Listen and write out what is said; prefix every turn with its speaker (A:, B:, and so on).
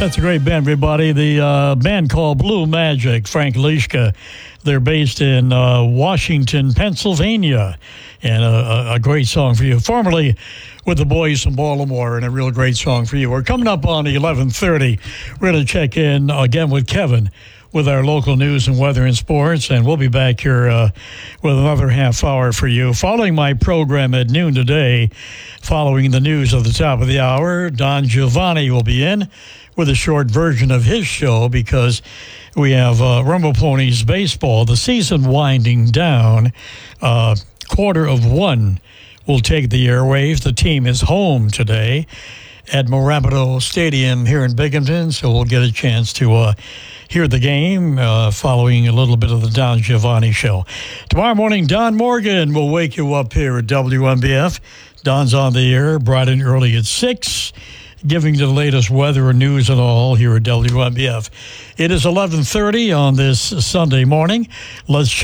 A: That's a great band, everybody. The band called Blue Magic, Frank Lischka. They're based in Washington, Pennsylvania. And a great song for you. Formerly with the Boys from Baltimore, and a real great song for you. We're coming up on 11:30. We're going to check in again with Kevin with our local news and weather and sports, and we'll be back here with another half hour for you. Following my program at noon today, following the news of the top of the hour, Don Giovanni will be in with a short version of his show because we have Rumble Ponies baseball, the season winding down. 1:15 will take the airwaves. The team is home today at Marabito Stadium here in Binghamton, so we'll get a chance to hear the game following a little bit of the Don Giovanni show. Tomorrow morning, Don Morgan will wake you up here at WMBF. Don's on the air bright and early at 6, giving you the latest weather and news and all here at WMBF. It is 11:30 on this Sunday morning. Let's